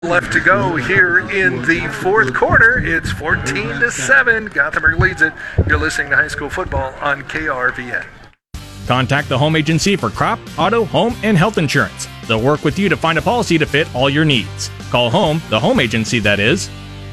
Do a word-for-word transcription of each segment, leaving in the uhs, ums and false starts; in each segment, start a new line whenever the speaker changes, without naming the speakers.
Left to go here in the fourth quarter. It's fourteen to seven. Gothenburg leads it. You're listening to High School Football on K R V N.
Contact the Home Agency for crop, auto, home, and health insurance. They'll work with you to find a policy to fit all your needs. Call Home, the Home Agency, that is.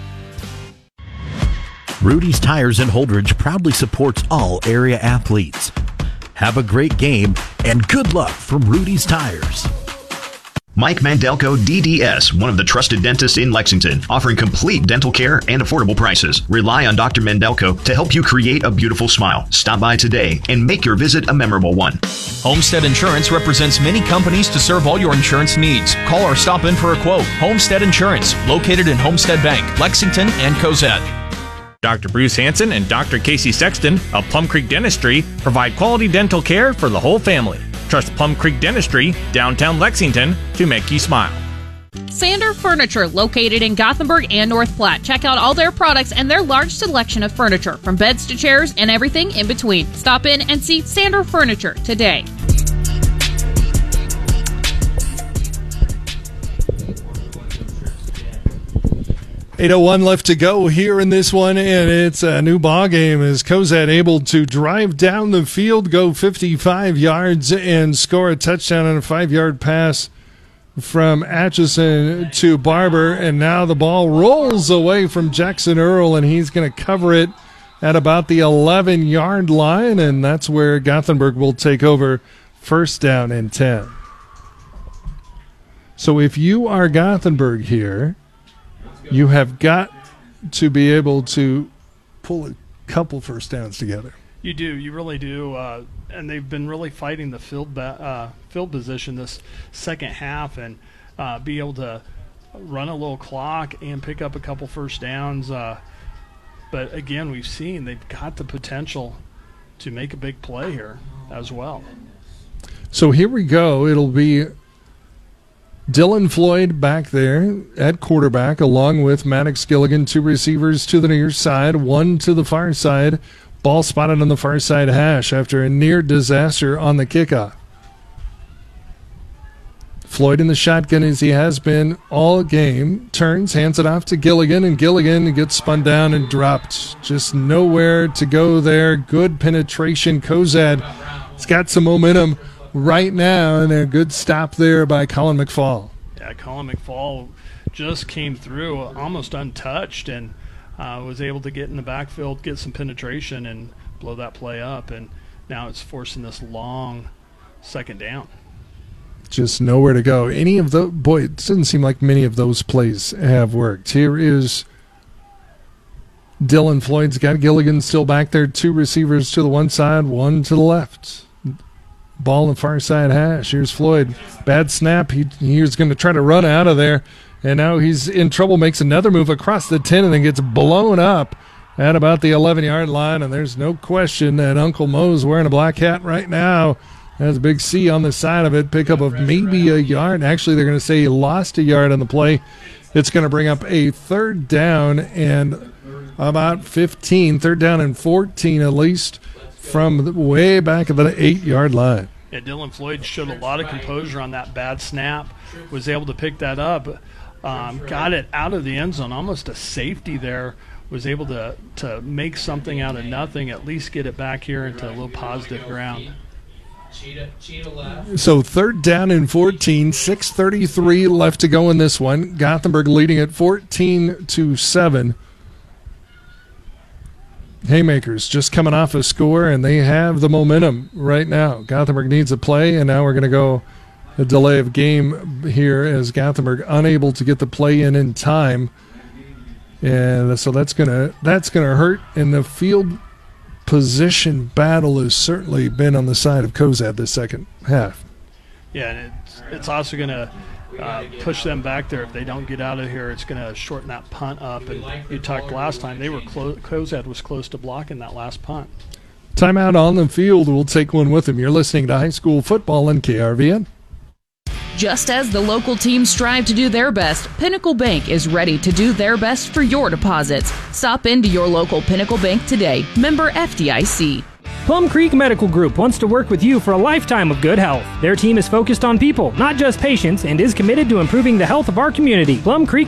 Rudy's Tires in Holdridge proudly supports all area athletes. Have a great game and good luck from Rudy's Tires.
Mike Mandelko, D D S, one of the trusted dentists in Lexington, offering complete dental care and affordable prices. Rely on Doctor Mandelko to help you create a beautiful smile. Stop by today and make your visit a memorable one.
Homestead Insurance represents many companies to serve all your insurance needs. Call or stop in for a quote. Homestead Insurance, located in Homestead Bank, Lexington, and Cozad.
Doctor Bruce Hansen and Doctor Casey Sexton of Plum Creek Dentistry provide quality dental care for the whole family. Trust Plum Creek Dentistry, downtown Lexington, to make you smile.
Sander Furniture, located in Gothenburg and North Platte. Check out all their products and their large selection of furniture, from beds to chairs and everything in between. Stop in and see Sander Furniture today.
eight oh one left to go here in this one, and it's a new ball game as Cozad able to drive down the field, go fifty-five yards, and score a touchdown on a five-yard pass from Atchison to Barber. And now the ball rolls away from Jackson Earl, and he's going to cover it at about the eleven-yard line, and that's where Gothenburg will take over, first down and ten. So if you are Gothenburg here, you have got to be able to pull a couple first downs together.
You do. You really do. Uh, and they've been really fighting the field ba- uh, field position this second half and uh, be able to run a little clock and pick up a couple first downs. Uh, but, again, we've seen they've got the potential to make a big play here as well.
So here we go. It'll be Dylan Floyd back there at quarterback, along with Maddox Gilligan, two receivers to the near side, one to the far side. Ball spotted on the far side hash after a near disaster on the kickoff. Floyd in the shotgun as he has been all game. Turns, hands it off to Gilligan, and Gilligan gets spun down and dropped. Just nowhere to go there. Good penetration. Cozad has got some momentum right now, and a good stop there by Colin McFall.
Yeah, Colin McFall just came through almost untouched and uh, was able to get in the backfield, get some penetration, and blow that play up. And now it's forcing this long second down.
Just nowhere to go. Any of the boy, it doesn't seem like many of those plays have worked. Here is Dylan Floyd's got Gilligan still back there. Two receivers to the one side, one to the left. Ball on the far side hash. Here's Floyd. Bad snap. He, he was going to try to run out of there, and now he's in trouble. Makes another move across the ten and then gets blown up at about the eleven-yard line, and there's no question that Uncle Mo's wearing a black hat right now. Has a big C on the side of it. Pickup of maybe a yard. Actually, they're going to say he lost a yard on the play. It's going to bring up a third down and about fifteen. Third down and fourteen at least, from the way back at the eight-yard line.
Yeah, Dylan Floyd showed a lot of composure on that bad snap, was able to pick that up, um, got it out of the end zone, almost a safety there, was able to, to make something out of nothing, at least get it back here into a little positive ground.
So third down and fourteen, six thirty-three left to go in this one. Gothenburg leading at fourteen to seven. Haymakers just coming off a score, and they have the momentum right now. Gothenburg needs a play, and now we're going to go a delay of game here as Gothenburg unable to get the play in in time. And so that's going to that's going to hurt, and the field position battle has certainly been on the side of Cozad this second half.
Yeah, and it's, it's also going to uh, push them back there. If they don't get out of here, it's going to shorten that punt up. And you talked last time, they were clo- Cozad was close to blocking that last punt.
Timeout on the field. We'll take one with him. You're listening to High School Football on K R V N.
Just as the local teams strive to do their best, Pinnacle Bank is ready to do their best for your deposits. Stop into your local Pinnacle Bank today. Member F D I C.
Plum Creek Medical Group wants to work with you for a lifetime of good health. Their team is focused on people, not just patients, and is committed to improving the health of our community. Plum Creek